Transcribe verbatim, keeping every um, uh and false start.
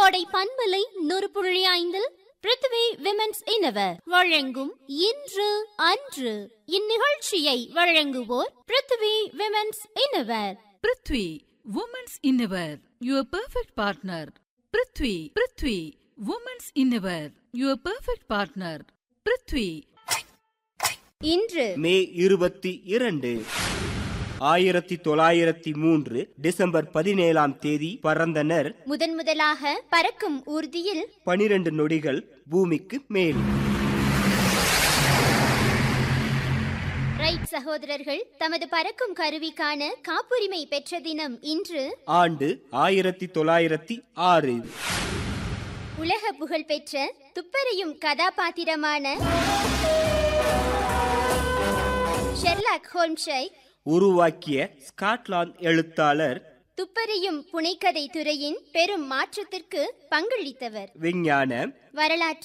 கோடை பண்பலை நூறு புள்ளி ஐந்தில் பிருத்வி விமென்ஸ் இன்னவர் வழங்கும் இன்று அன்று. இந்நிகழ்ச்சியை வழங்குவோர் Prithvi women's இன்னவர். Prithvi women's இன்னவர், your perfect partner. Prithvi Prithvi women's இன்னவர், your perfect partner. Prithvi. இன்று மே இருபத்தி இரண்டு ஆயிரத்தி தொள்ளாயிரத்தி மூன்று டிசம்பர் பதினேழாம் தேதி பறந்தனர் முதன் முதலாக பறக்கும் ஊர்தியில் பனிரெண்டு நொடிகள் பூமிக்கு மேல். ரைட் சகோதரர்கள் தமது பறக்கும் கருவிக்கான காப்புரிமை பெற்ற தினம் இன்று. ஆண்டு ஆயிரத்தி தொள்ளாயிரத்தி ஆறு. உலக புகழ்பெற்ற துப்பறியும் கதாபாத்திரமான ஷெர்லாக் ஹோம்ஸை உருவாக்கிய ஸ்காட்லாந்து எழுத்தாளர், துப்பறியும் புனைக்கதை துறையின் பெரும் மாற்றத்திற்கு பங்களித்தவர், விஞ்ஞான வரலாற்று